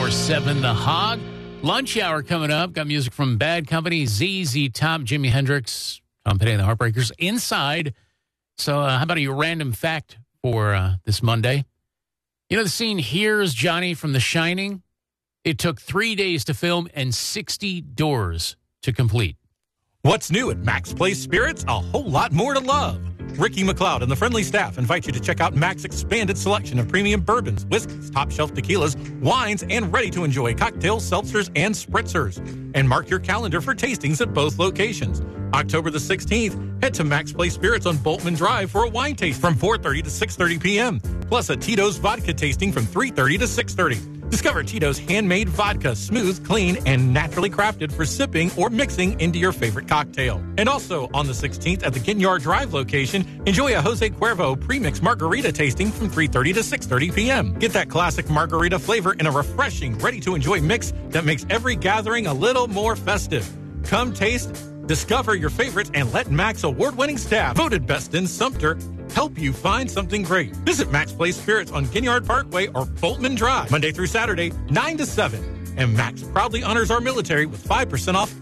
94.7 The Hog. Lunch hour coming up. Got music from Bad Company, ZZ Top, Jimi Hendrix, Tom Petty and the Heartbreakers inside. So how about a random fact for this Monday? You know the scene Here's Johnny from The Shining? It took 3 days to film and 60 doors to complete. What's new at Mac's Place Spirits? A whole lot more to love. Ricky McLeod and the friendly staff invite you to check out Mac's expanded selection of premium bourbons, whiskeys, top-shelf tequilas, wines, and ready-to-enjoy cocktails, seltzers, and spritzers. And mark your calendar for tastings at both locations. October the 16th, head to Mac's Place Spirits on Boltman Drive for a wine taste from 4:30 to 6:30 p.m., plus a Tito's vodka tasting from 3:30 to 6:30. Discover Tito's handmade vodka, smooth, clean, and naturally crafted for sipping or mixing into your favorite cocktail. And also on the 16th at the Ginyard Drive location, enjoy a Jose Cuervo premix margarita tasting from 3:30 to 6:30 p.m. Get that classic margarita flavor in a refreshing, ready-to-enjoy mix that makes every gathering a little more festive. Come taste, discover your favorites, and let Mac's award-winning staff, voted best in Sumter, help you find something great. Visit Mac's Place Spirits on Ginyard Parkway or Boltman Drive, Monday through Saturday, 9 to 7. And Mac's proudly honors our military with 5% off